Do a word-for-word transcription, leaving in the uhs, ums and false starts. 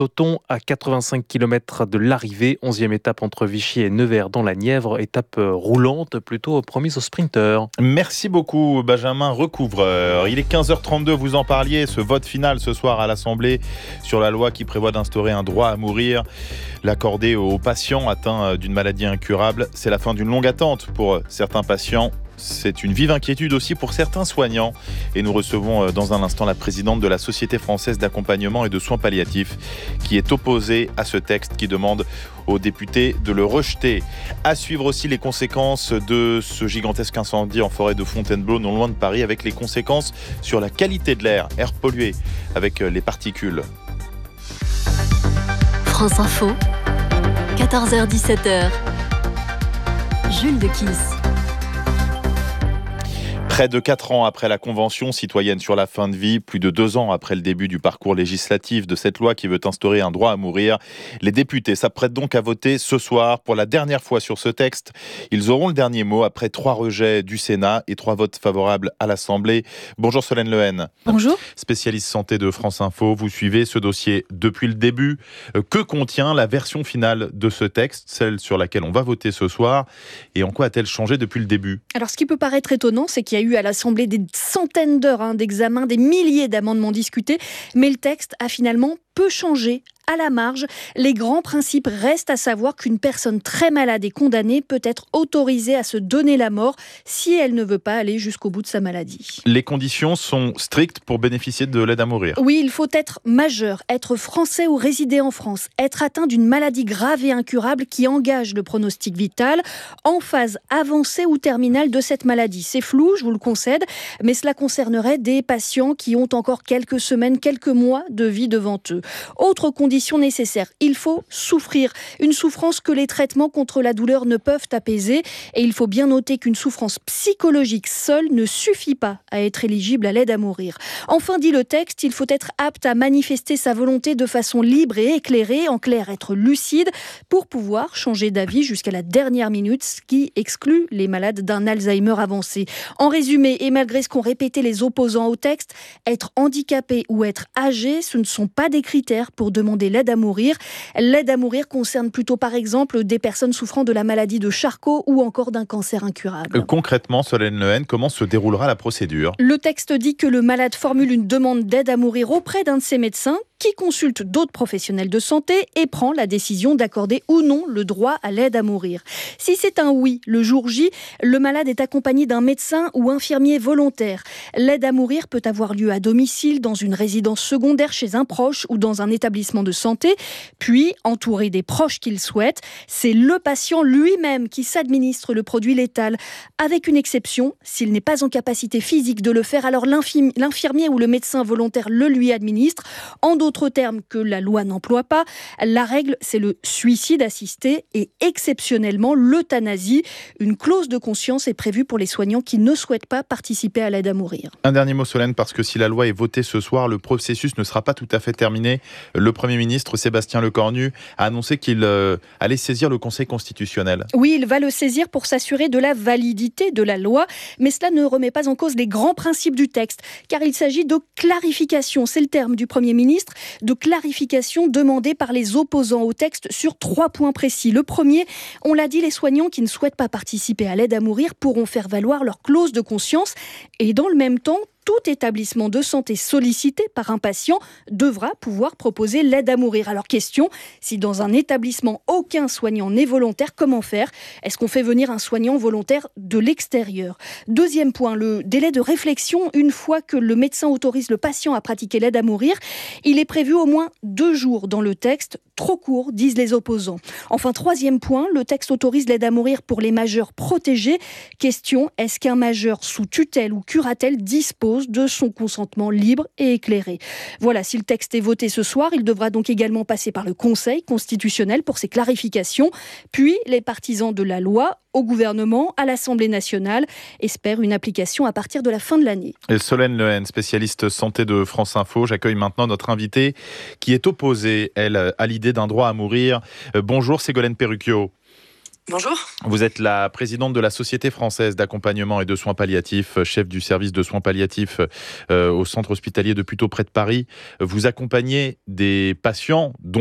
Sauton à quatre-vingt-cinq kilomètres de l'arrivée, onzième étape entre Vichy et Nevers dans la Nièvre, étape roulante plutôt promise aux sprinteurs. Merci beaucoup Benjamin Recouvreur. Il est quinze heures trente-deux, vous en parliez, ce vote final ce soir à l'Assemblée sur la loi qui prévoit d'instaurer un droit à mourir, l'accorder aux patients atteints d'une maladie incurable. C'est la fin d'une longue attente pour certains patients. C'est une vive inquiétude aussi pour certains soignants. Et nous recevons dans un instant la présidente de la Société française d'accompagnement et de soins palliatifs qui est opposée à ce texte qui demande aux députés de le rejeter. À suivre aussi les conséquences de ce gigantesque incendie en forêt de Fontainebleau, non loin de Paris, avec les conséquences sur la qualité de l'air, air pollué avec les particules. France Info, quatorze heures dix-sept heures. Jules Dequisse. Près de quatre ans après la Convention citoyenne sur la fin de vie, plus de deux ans après le début du parcours législatif de cette loi qui veut instaurer un droit à mourir, les députés s'apprêtent donc à voter ce soir pour la dernière fois sur ce texte. Ils auront le dernier mot après trois rejets du Sénat et trois votes favorables à l'Assemblée. Bonjour Solène Lehen. Bonjour. Spécialiste santé de France Info, vous suivez ce dossier depuis le début. Que contient la version finale de ce texte, celle sur laquelle on va voter ce soir, et en quoi a-t-elle changé depuis le début ? Alors ce qui peut paraître étonnant, c'est qu'il y a eu à l'Assemblée des centaines d'heures hein, d'examen, des milliers d'amendements discutés, mais le texte a finalement peu changé. À la marge, les grands principes restent à savoir qu'une personne très malade et condamnée peut être autorisée à se donner la mort si elle ne veut pas aller jusqu'au bout de sa maladie. Les conditions sont strictes pour bénéficier de l'aide à mourir. Oui, il faut être majeur, être français ou résider en France, être atteint d'une maladie grave et incurable qui engage le pronostic vital, en phase avancée ou terminale de cette maladie. C'est flou, je vous le concède, mais cela concernerait des patients qui ont encore quelques semaines, quelques mois de vie devant eux. Autre condition nécessaire, il faut souffrir. Une souffrance que les traitements contre la douleur ne peuvent apaiser. Et il faut bien noter qu'une souffrance psychologique seule ne suffit pas à être éligible à l'aide à mourir. Enfin, dit le texte, il faut être apte à manifester sa volonté de façon libre et éclairée, en clair, être lucide, pour pouvoir changer d'avis jusqu'à la dernière minute, ce qui exclut les malades d'un Alzheimer avancé. En résumé, et malgré ce qu'ont répété les opposants au texte, être handicapé ou être âgé, ce ne sont pas des critères pour demander l'aide à mourir. L'aide à mourir concerne plutôt par exemple des personnes souffrant de la maladie de Charcot ou encore d'un cancer incurable. Euh, concrètement, Solène Lehen, comment se déroulera la procédure ? Le texte dit que le malade formule une demande d'aide à mourir auprès d'un de ses médecins qui consulte d'autres professionnels de santé et prend la décision d'accorder ou non le droit à l'aide à mourir. Si c'est un oui, le jour J, le malade est accompagné d'un médecin ou infirmier volontaire. L'aide à mourir peut avoir lieu à domicile, dans une résidence secondaire chez un proche ou dans un établissement de santé, puis entouré des proches qu'il souhaite. C'est le patient lui-même qui s'administre le produit létal, avec une exception, s'il n'est pas en capacité physique de le faire, alors l'infirmier, l'infirmier ou le médecin volontaire le lui administre. En d'autres termes que la loi n'emploie pas, la règle c'est le suicide assisté et exceptionnellement l'euthanasie. Une clause de conscience est prévue pour les soignants qui ne souhaitent pas participer à l'aide à mourir. Un dernier mot Solène, parce que si la loi est votée ce soir, le processus ne sera pas tout à fait terminé. Le Premier ministre Sébastien Lecornu a annoncé qu'il euh, allait saisir le Conseil constitutionnel. Oui, il va le saisir pour s'assurer de la validité de la loi, mais cela ne remet pas en cause les grands principes du texte, car il s'agit de clarification, c'est le terme du Premier ministre, de clarification demandée par les opposants au texte sur trois points précis. Le premier, on l'a dit, les soignants qui ne souhaitent pas participer à l'aide à mourir pourront faire valoir leur clause de conscience et dans le même temps, tout établissement de santé sollicité par un patient devra pouvoir proposer l'aide à mourir. Alors question, si dans un établissement aucun soignant n'est volontaire, comment faire ? Est-ce qu'on fait venir un soignant volontaire de l'extérieur ? Deuxième point, le délai de réflexion. Une fois que le médecin autorise le patient à pratiquer l'aide à mourir, il est prévu au moins deux jours dans le texte. Trop court, disent les opposants. Enfin, troisième point, le texte autorise l'aide à mourir pour les majeurs protégés. Question, est-ce qu'un majeur sous tutelle ou curatelle dispose de son consentement libre et éclairé. Voilà, si le texte est voté ce soir, il devra donc également passer par le Conseil constitutionnel pour ses clarifications. Puis, les partisans de la loi, au gouvernement, à l'Assemblée nationale, espèrent une application à partir de la fin de l'année. Et Solène Lehen, spécialiste santé de France Info, j'accueille maintenant notre invitée qui est opposée, elle, à l'idée d'un droit à mourir. Euh, bonjour Ségolène Perruchio. Bonjour. Vous êtes la présidente de la Société française d'accompagnement et de soins palliatifs, chef du service de soins palliatifs euh, au centre hospitalier de Puteaux près de Paris. Vous accompagnez des patients dont